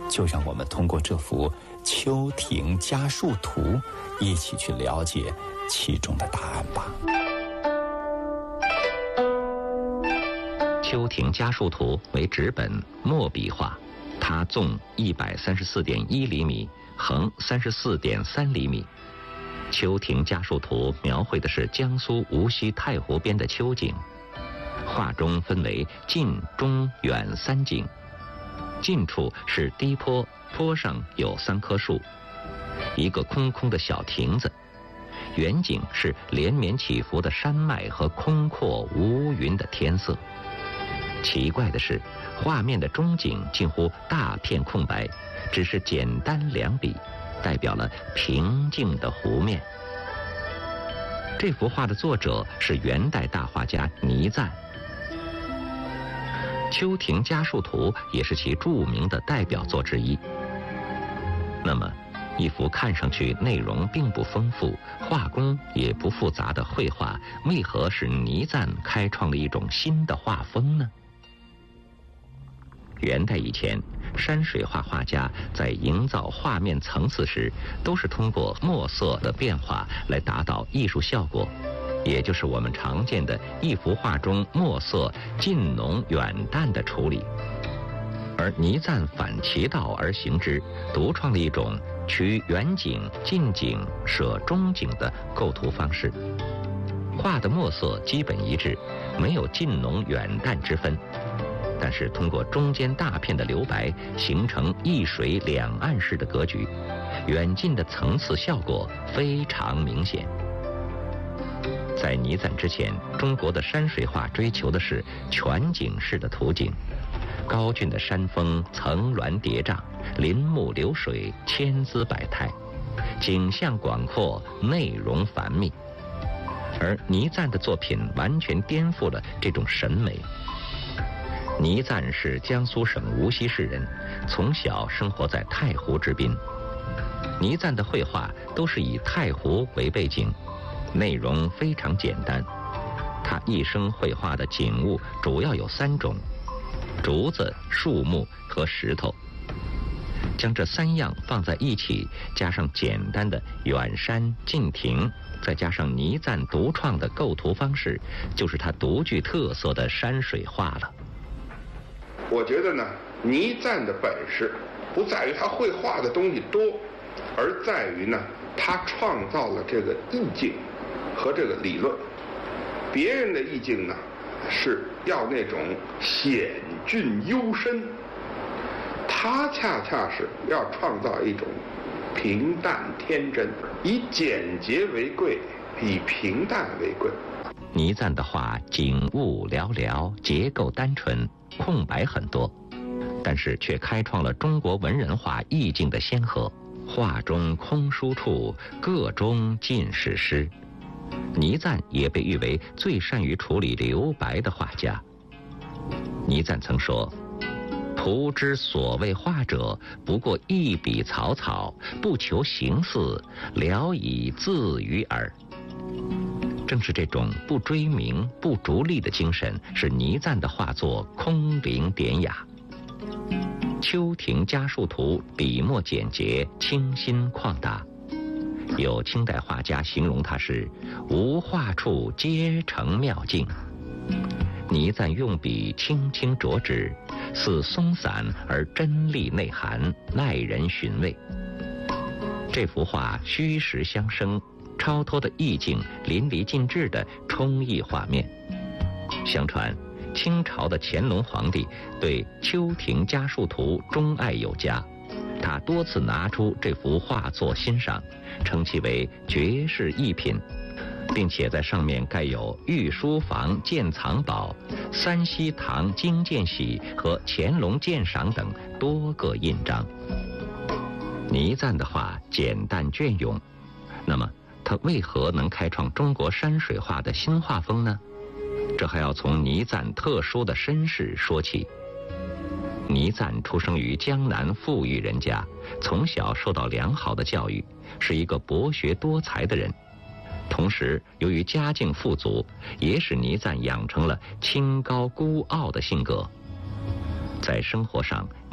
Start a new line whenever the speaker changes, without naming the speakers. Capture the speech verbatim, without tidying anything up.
就让我们通过这幅丘亭家树图，一起去了解其中的答案吧。
丘亭家树图为纸本墨笔画，它纵一百三十四点一厘米，横三十四点三厘米。丘亭家树图描绘的是江苏无锡太湖边的秋景，画中分为近、中、远三景。近处是低坡，坡上有三棵树，一个空空的小亭子；远景是连绵起伏的山脉和空阔无云的天色。奇怪的是，画面的中景近乎大片空白，只是简单两笔，代表了平静的湖面。这幅画的作者是元代大画家倪瓒。丘亭家树图也是其著名的代表作之一。那么，一幅看上去内容并不丰富、画工也不复杂的绘画，为何使倪瓒开创了一种新的画风呢？元代以前，山水画画家在营造画面层次时，都是通过墨色的变化来达到艺术效果，也就是我们常见的一幅画中墨色近浓远淡的处理。而倪瓒反其道而行之，独创了一种取远景、近景、舍中景的构图方式。画的墨色基本一致，没有近浓远淡之分，但是通过中间大片的留白，形成一水两岸式的格局，远近的层次效果非常明显。在倪瓒之前，中国的山水画追求的是全景式的图景，高峻的山峰层峦叠嶂，林木流水，千姿百态，景象广阔，内容繁密。而倪瓒的作品完全颠覆了这种审美。倪瓒是江苏省无锡市人，从小生活在太湖之滨。倪瓒的绘画都是以太湖为背景，内容非常简单。他一生绘画的景物主要有三种：竹子、树木和石头。将这三样放在一起，加上简单的远山、近亭，再加上倪瓒独创的构图方式，就是他独具特色的山水画了。
我觉得呢，倪瓒的本事不在于他绘画的东西多，而在于呢，他创造了这个意境和这个理论。别人的意境呢，是要那种险峻幽深，他恰恰是要创造一种平淡天真，以简洁为贵，以平淡为贵。
倪瓒的画景物寥寥，结构单纯，空白很多，但是却开创了中国文人画意境的先河。画中空疏处，个中尽是诗。倪瓒也被誉为最善于处理留白的画家。倪瓒曾说：“仆之所谓画者，不过一笔草草，不求形似，聊以自娱耳。”正是这种不追名、不逐利的精神，使倪瓒的画作空灵典雅。丘亭家树图笔墨简洁，清新旷达。有清代画家形容它是无画处皆成妙境。倪瓒用笔轻轻着纸，似松散而真丽内涵，耐人寻味。这幅画虚实相生，超脱的意境淋漓尽致地充溢画面。相传清朝的乾隆皇帝对丘亭家树图钟爱有加，他多次拿出这幅画作欣赏，称其为绝世异品，并且在上面盖有御书房鉴藏宝、三希堂经鉴喜和乾隆鉴赏等多个印章。倪瓒的画简淡隽永，那么他为何能开创中国山水画的新画风呢？这还要从倪瓒特殊的身世说起。倪瓒出生于江南富裕人家，从小受到良好的教育，是一个博学多才的人。同时，由于家境富足，也使倪瓒养成了清高孤傲的性格。在生活上，